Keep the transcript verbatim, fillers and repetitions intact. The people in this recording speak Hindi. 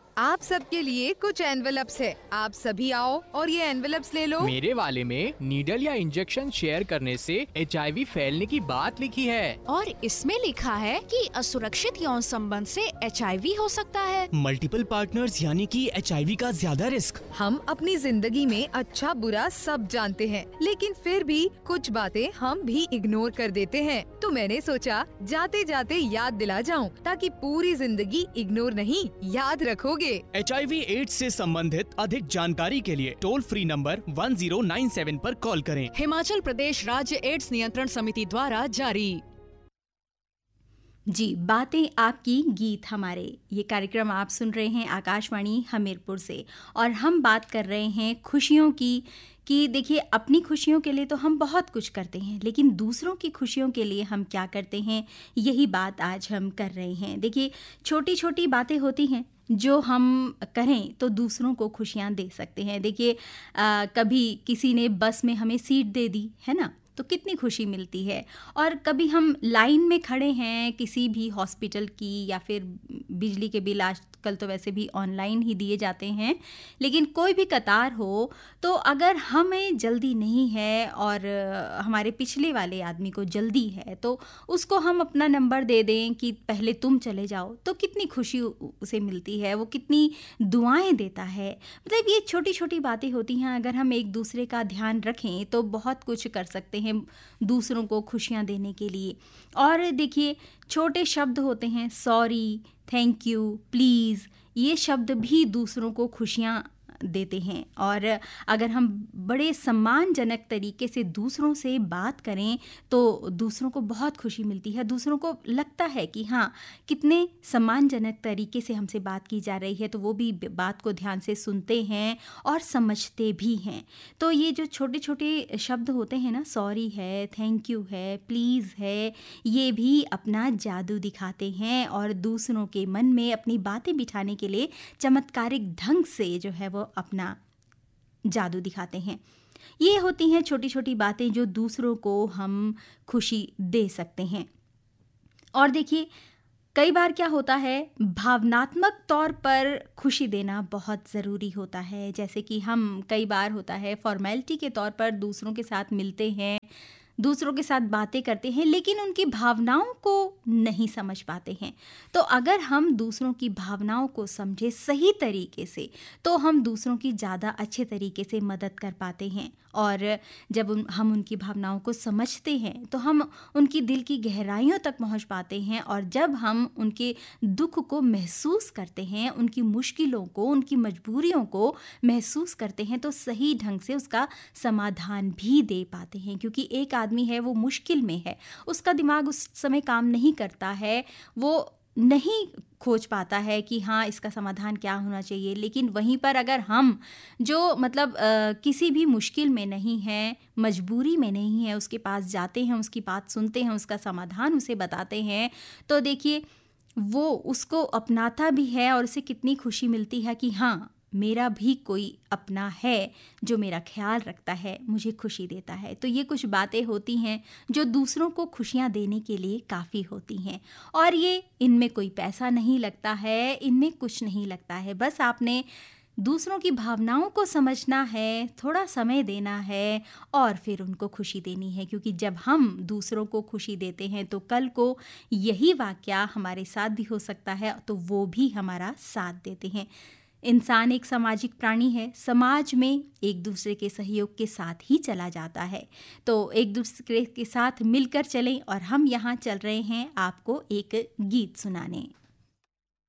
आप सबके लिए कुछ एनवेलप्स है। आप सभी आओ और ये एनवेलप्स ले लो। मेरे वाले में नीडल या इंजेक्शन शेयर करने से एच आई वी फैलने की बात लिखी है। और इसमें लिखा है कि असुरक्षित यौन संबंध से एच आई वी हो सकता है। मल्टीपल पार्टनर्स यानी कि एच आई वी का ज्यादा रिस्क। हम अपनी जिंदगी में अच्छा बुरा सब जानते हैं, लेकिन फिर भी कुछ बातें हम भी इग्नोर कर देते हैं। तो मैंने सोचा जाते जाते याद दिला जाऊं, ताकि पूरी जिंदगी इग्नोर नहीं याद रखोगे। एच आई वी एड्स से संबंधित अधिक जानकारी के लिए toll free number one zero nine seven पर कॉल करें। हिमाचल प्रदेश राज्य एड्स नियंत्रण समिति द्वारा जारी। जी, बातें आपकी गीत हमारे, ये कार्यक्रम आप सुन रहे हैं आकाशवाणी हमीरपुर से और हम बात कर रहे हैं खुशियों की कि देखिए अपनी खुशियों के लिए तो हम बहुत कुछ करते हैं, लेकिन दूसरों की खुशियों के लिए हम क्या करते हैं, यही बात आज हम कर रहे हैं। देखिए छोटी छोटी बातें होती हैं जो हम करें तो दूसरों को खुशियाँ दे सकते हैं। देखिए कभी किसी ने बस में हमें सीट दे दी है ना, तो कितनी खुशी मिलती है। और कभी हम लाइन में खड़े हैं किसी भी हॉस्पिटल की, या फिर बिजली के बिल आजकल तो वैसे भी ऑनलाइन ही दिए जाते हैं, लेकिन कोई भी कतार हो तो अगर हमें जल्दी नहीं है और हमारे पिछले वाले आदमी को जल्दी है तो उसको हम अपना नंबर दे दें कि पहले तुम चले जाओ, तो कितनी खुशी उसे मिलती है, वो कितनी दुआएं देता है। मतलब ये छोटी छोटी बातें होती हैं, अगर हम एक दूसरे का ध्यान रखें तो बहुत कुछ कर सकते हैं दूसरों को खुशियां देने के लिए। और देखिए छोटे शब्द होते हैं, सॉरी, थैंक यू, प्लीज़, ये शब्द भी दूसरों को खुशियां देते हैं। और अगर हम बड़े सम्मानजनक तरीके से दूसरों से बात करें तो दूसरों को बहुत खुशी मिलती है, दूसरों को लगता है कि हाँ कितने सम्मानजनक तरीके से हमसे बात की जा रही है, तो वो भी बात को ध्यान से सुनते हैं और समझते भी हैं। तो ये जो छोटे छोटे शब्द होते हैं ना, सॉरी है, थैंक यू है, प्लीज़ है, ये भी अपना जादू दिखाते हैं और दूसरों के मन में अपनी बातें बिठाने के लिए चमत्कारिक ढंग से जो है वो अपना जादू दिखाते हैं। ये होती हैं छोटी छोटी बातें जो दूसरों को हम खुशी दे सकते हैं। और देखिए कई बार क्या होता है, भावनात्मक तौर पर खुशी देना बहुत ज़रूरी होता है। जैसे कि हम कई बार होता है फॉर्मेलिटी के तौर पर दूसरों के साथ मिलते हैं, दूसरों के साथ बातें करते हैं, लेकिन उनकी भावनाओं को नहीं समझ पाते हैं। तो अगर हम दूसरों की भावनाओं को समझे सही तरीके से तो हम दूसरों की ज़्यादा अच्छे तरीके से मदद कर पाते हैं। और जब उन, हम उनकी भावनाओं को समझते हैं तो हम उनकी दिल की गहराइयों तक पहुंच पाते हैं। और जब हम उनके दुख को महसूस करते हैं, उनकी मुश्किलों को, उनकी मजबूरियों को महसूस करते हैं, तो सही ढंग से उसका समाधान भी दे पाते हैं। क्योंकि एक आदमी है वो मुश्किल में है, उसका दिमाग उस समय काम नहीं करता है, वो नहीं खोज पाता है कि हाँ इसका समाधान क्या होना चाहिए। लेकिन वहीं पर अगर हम जो मतलब आ, किसी भी मुश्किल में नहीं है, मजबूरी में नहीं है, उसके पास जाते हैं, उसकी बात सुनते हैं, उसका समाधान उसे बताते हैं, तो देखिए वो उसको अपनाता भी है और उसे कितनी खुशी मिलती है कि हाँ मेरा भी कोई अपना है जो मेरा ख्याल रखता है, मुझे खुशी देता है। तो ये कुछ बातें होती हैं जो दूसरों को खुशियाँ देने के लिए काफ़ी होती हैं। और ये इनमें कोई पैसा नहीं लगता है, इनमें कुछ नहीं लगता है, बस आपने दूसरों की भावनाओं को समझना है, थोड़ा समय देना है और फिर उनको खुशी देनी है। क्योंकि जब हम दूसरों को खुशी देते हैं तो कल को यही वाक़या हमारे साथ भी हो सकता है, तो वो भी हमारा साथ देते हैं। इंसान एक सामाजिक प्राणी है, समाज में एक दूसरे के सहयोग के साथ ही चला जाता है। तो एक दूसरे के साथ मिलकर चलें और हम यहाँ चल रहे हैं आपको एक गीत सुनाने।